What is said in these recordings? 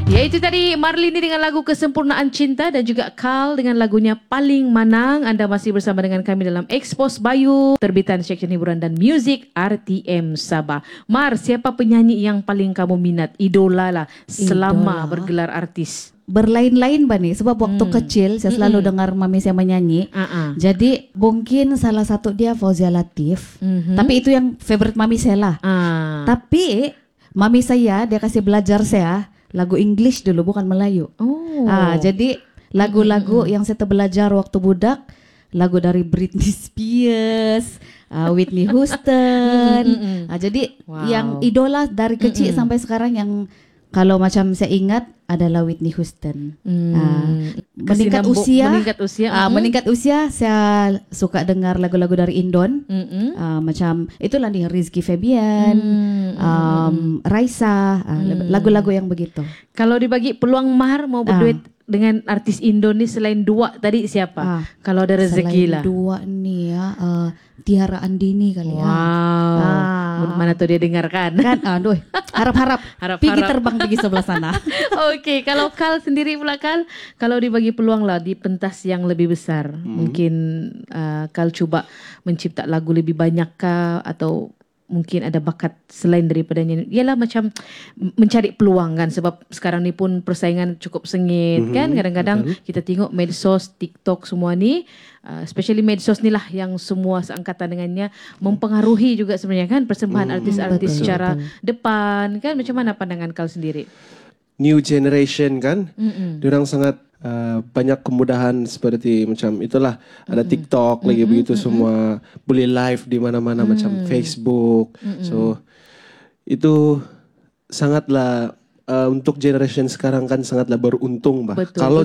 Ya, itu tadi Marlini dengan lagu Kesempurnaan Cinta dan juga Carl dengan lagunya Paling Manang. Anda masih bersama dengan kami dalam Expose Bayu, terbitan Seksyen Hiburan dan Muzik RTM Sabah. Mar, siapa penyanyi yang paling kamu minat? Idola lah selama bergelar artis. Berlain-lain Bani, sebab waktu kecil saya selalu dengar mami saya menyanyi. Jadi mungkin salah satu dia Fauzia Latif. Tapi itu yang favorite mami saya lah. Tapi mami saya dia kasih belajar saya lagu English dulu, bukan Melayu. Jadi lagu-lagu yang saya belajar waktu budak, lagu dari Britney Spears, Whitney Houston. Jadi yang idola dari kecil sampai sekarang yang kalau macam saya ingat adalah Whitney Houston. Meningkat usia saya suka dengar lagu-lagu dari Indon. Macam itulah nih Rizky Febian, Raisa, lagu-lagu yang begitu. Kalau dibagi peluang Mahar mau berduet dengan artis Indo ni selain dua tadi siapa? Kalau ada rezeki lah. Selain dua nih ya, Tiara Andini kali ya. Mana tuh dia dengarkan? Kan, aduh, harap-harap pergi terbang pergi sebelah sana. Okey, kalau Carl sendiri pula Carl, kalau dibagi peluang lah di pentas yang lebih besar, mungkin Carl cuba mencipta lagu lebih banyak kah, atau mungkin ada bakat selain daripadanya? Ialah macam mencari peluang kan, sebab sekarang ni pun persaingan cukup sengit kan. Kadang-kadang kita tengok medsos, TikTok semua ni, especially medsos ni lah yang semua seangkatan dengannya mempengaruhi juga sebenarnya kan persembahan artis-artis secara depan kan. Macam mana pandangan Carl sendiri? New generation kan, diorang sangat banyak kemudahan seperti macam itulah, ada TikTok lagi begitu semua, boleh live di mana-mana macam Facebook. So itu sangatlah untuk generation sekarang kan sangatlah beruntung bah. Kalau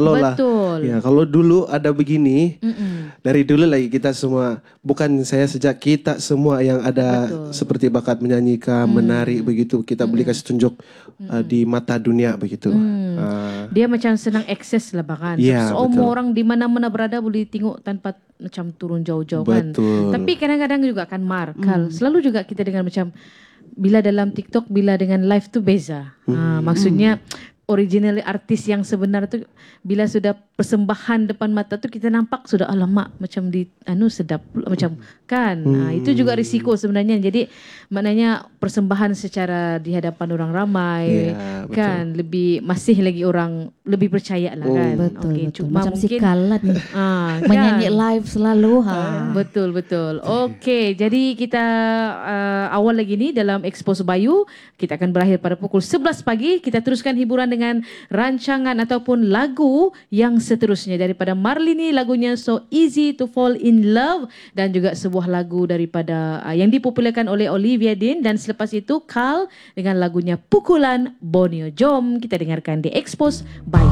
dulu ada begini, dari dulu lagi kita semua, bukan saya sejak kita semua yang ada seperti bakat menyanyikan, menari begitu, kita boleh kasih tunjuk di mata dunia begitu. Dia macam senang akses lah bahkan. Semua orang di mana-mana berada boleh tengok tanpa macam turun jauh-jauh kan. Tapi kadang-kadang juga kan Carl, selalu juga kita dengar macam bila dalam TikTok, bila dengan live tu beza. Maksudnya original artis yang sebenar tu bila sudah persembahan depan mata tu kita nampak sudah alamak macam di sedap macam kan. Itu juga risiko sebenarnya. Jadi maknanya persembahan secara di hadapan orang ramai kan lebih masih lagi orang lebih percaya lah kan. Betul. Cuma macam mungkin si Kalat menyanyi live selalu. Betul. Okey, jadi kita awal lagi ni dalam Expose Bayu, kita akan berakhir pada pukul 11 pagi. Kita teruskan hiburan dengan rancangan ataupun lagu yang seterusnya daripada Marlini, lagunya So Easy to Fall in Love, dan juga sebuah lagu daripada yang dipopularkan oleh Olivia Dean, dan selepas itu Carl dengan lagunya Pukulan Borneo. Jom kita dengarkan di Expose Bayu.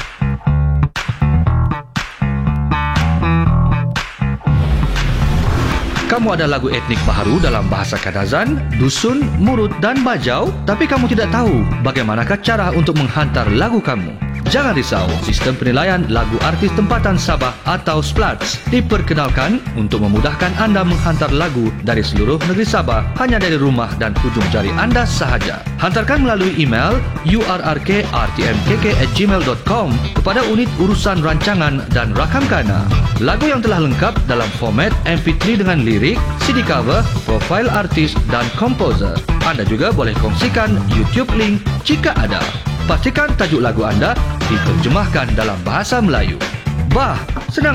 Kamu ada lagu etnik baharu dalam bahasa Kadazan, Dusun, Murut dan Bajau, tapi kamu tidak tahu bagaimanakah cara untuk menghantar lagu kamu. Jangan risau, sistem penilaian lagu artis tempatan Sabah atau SPLATS diperkenalkan untuk memudahkan anda menghantar lagu dari seluruh negeri Sabah hanya dari rumah dan hujung jari anda sahaja. Hantarkan melalui email urrk@rtmkk@gmail.com kepada unit urusan rancangan dan rakam kana. Lagu yang telah lengkap dalam format MP3 dengan lirik, CD cover, profil artis dan komposer. Anda juga boleh kongsikan YouTube link jika ada. Pastikan tajuk lagu anda diterjemahkan dalam bahasa Melayu. Bah, senang